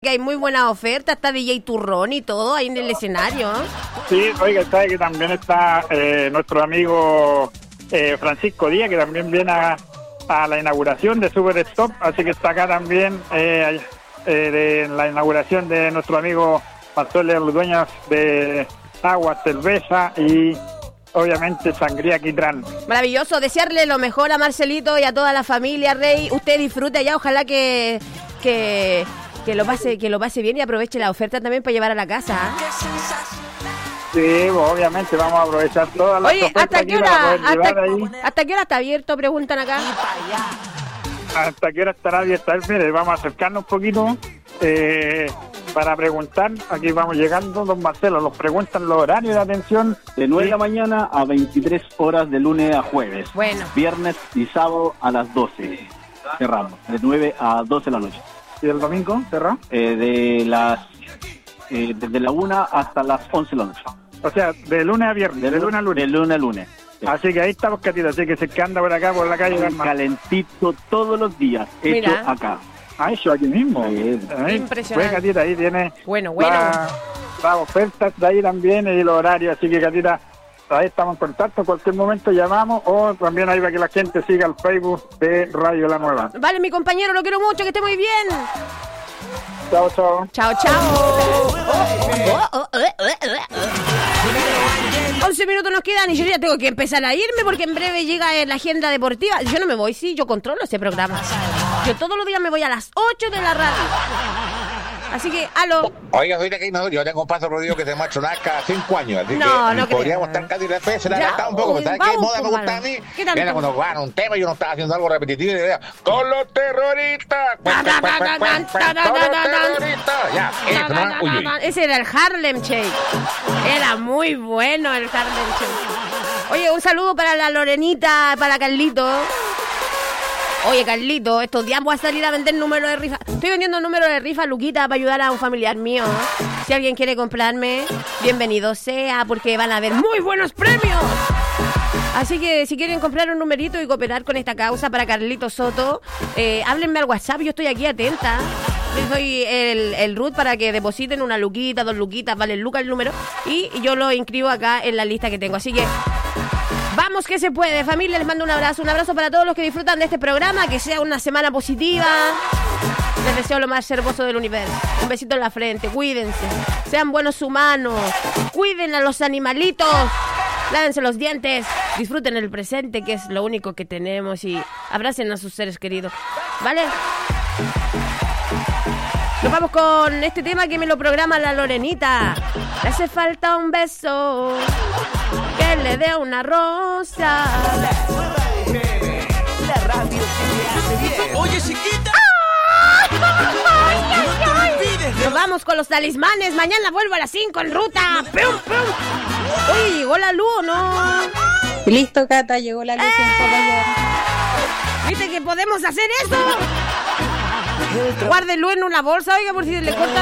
Que hay muy buena oferta, está DJ Turrón y todo ahí en el escenario. Sí, oiga, sabe que también está nuestro amigo Francisco Díaz, que también viene a la inauguración de Super Stop, así que está acá también de la inauguración de nuestro amigo Marcelo, los dueños de agua, cerveza y obviamente sangría Quitrán. Maravilloso, desearle lo mejor a Marcelito y a toda la familia, Rey. Usted disfrute allá, ojalá que lo pase bien y aproveche la oferta también para llevar a la casa. Sí, obviamente vamos a aprovechar todas las ofertas. ¿hasta qué hora? ¿Hasta qué hora está abierto? Preguntan acá. ¿Hasta qué hora estará abierto? Mire, vamos a acercarnos un poquito para preguntar. Aquí vamos llegando, don Marcelo, nos preguntan los horarios de atención. De 9 de la mañana a 23 horas de lunes a jueves. Bueno. Viernes y sábado a las 12. Cerramos, de 9 a 12 de la noche. ¿Y el domingo cerrado? Desde la 1 hasta las 11 de la noche. O sea, de lunes a viernes, de lunes a lunes. De lunes a lunes. Sí. Así que ahí estamos, Catita, así que se que anda por acá, por la calle. Calentito todos los días, hecho acá. Ah, eso aquí mismo. Sí. Impresionante. Pues, Catita, ahí tiene bueno. las ofertas de ahí también y los horarios, así que, Catita, ahí estamos en contacto, en cualquier momento llamamos o también ahí para que la gente siga el Facebook de Radio La Nueva. Vale, mi compañero, lo quiero mucho, que esté muy bien. Chao, chao. Chao, chao. 11 minutos nos quedan y yo ya tengo que empezar a irme porque en breve llega la agenda deportiva. Yo no me voy, sí, yo controlo ese programa. Yo todos los días me voy a las 8 de la radio. Así que, aló. Oiga, soy de aquí, yo tengo un paso Rodrigo que se me ha hecho cada 5 años. Así no que podríamos estar casi la fe, se la gastaba un poco. ¿Sabes qué moda me gusta a mí? Mira, cuando van un tema y yo no estaba haciendo algo repetitivo y decía, con los terroristas. Con los terroristas. Ya, ese era el Harlem Shake. Era muy bueno el Harlem Shake. Oye, un saludo para la Lorenita, para Carlito. Oye, Carlito, estos días voy a salir a vender números de rifa. Estoy vendiendo números de rifa, Luquita, para ayudar a un familiar mío. Si alguien quiere comprarme, bienvenido sea, porque van a haber muy buenos premios. Así que si quieren comprar un numerito y cooperar con esta causa para Carlito Soto, háblenme al WhatsApp, yo estoy aquí atenta. Les doy el root para que depositen una luquita, 2 luquitas, vale lucas el número. Y yo lo inscribo acá en la lista que tengo. Así que vamos que se puede, familia, les mando un abrazo para todos los que disfrutan de este programa, que sea una semana positiva. Les deseo lo más hermoso del universo. Un besito en la frente, cuídense, sean buenos humanos, cuiden a los animalitos, lávense los dientes, disfruten el presente, que es lo único que tenemos, y abracen a sus seres queridos, ¿vale? Nos vamos con este tema que me lo programa la Lorenita. Le hace falta un beso, que le dé una rosa. La radio se oye, chiquita. Nos vamos con los talismanes. Mañana vuelvo a las 5 en ruta. ¡Pum, pum! Uy, llegó la luz, ¿no? Listo, Cata, llegó la luz en todo ayer. ¿Viste que podemos hacer eso? Guárdenlo en una bolsa, oiga, por si le corta